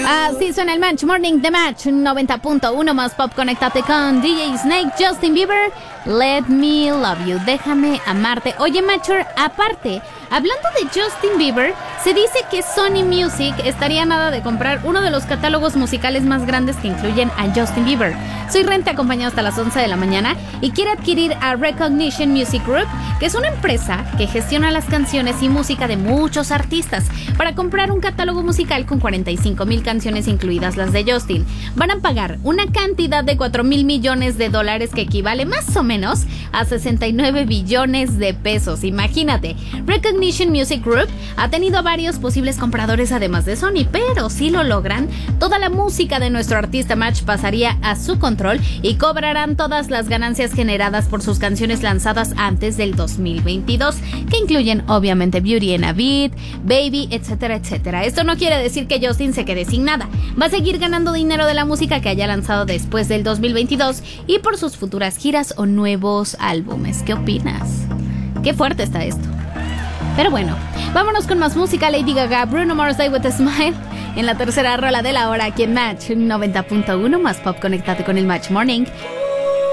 Así suena el Match Morning de Match 90.1 más pop. Conéctate con DJ Snake, Justin Bieber, Let Me Love You, déjame amarte. Oye, Matcher, aparte, hablando de Justin Bieber, se dice que Sony Music estaría nada de comprar uno de los catálogos musicales más grandes que incluyen a Justin Bieber. Soy Ren, te acompaña hasta las 11 de la mañana y quiere adquirir a Recognition Music Group, que es una empresa que gestiona las canciones y música de muchos artistas, para comprar un catálogo musical con 45,000 canciones, incluidas las de Justin. Van a pagar una cantidad de $4,000 millones, que equivale más o menos a 69 billones de pesos. Imagínate. Recognition Music Group ha tenido a varios posibles compradores además de Sony, pero si lo logran, toda la música de nuestro artista Match pasaría a su control y cobrarán todas las ganancias generadas por sus canciones lanzadas antes del 2022, que incluyen obviamente Beauty and a Beat, Baby, etcétera, etcétera. Esto no quiere decir que Justin se quede sin nada. Va a seguir ganando dinero de la música que haya lanzado después del 2022 y por sus futuras giras o nuevos álbumes. ¿Qué opinas? Qué fuerte está esto. Pero bueno, vámonos con más música. Lady Gaga, Bruno Mars, Die With A Smile, en la tercera rola de la hora aquí en Match 90.1 más pop. Conéctate con el Match Morning.